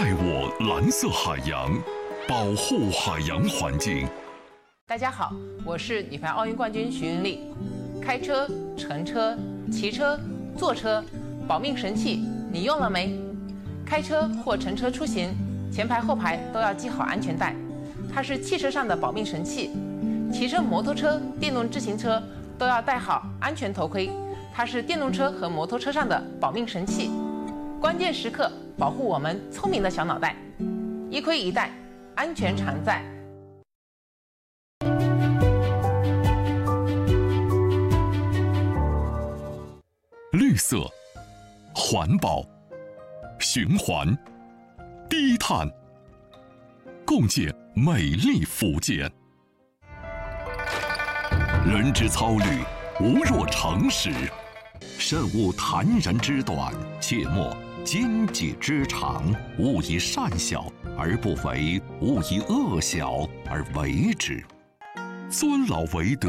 爱我蓝色海洋，保护海洋环境。 大家好，我是女排奥运冠军徐云丽。开车、乘车、骑车、坐车，保命神器你用了没？开车或乘车出行，前排后排都要系好安全带，它是汽车上的保命神器。骑车、摩托车、电动自行车都要戴好安全头盔，它是电动车和摩托车上的保命神器。关键时刻保护我们聪明的小脑袋，一盔一带，安全常在。 绿色、环保、循环、低碳，共建美丽福建。人之操虑，无若诚实。慎勿坦然之短，切莫奸计之长。勿以善小而不为，勿以恶小而为之。尊老为德。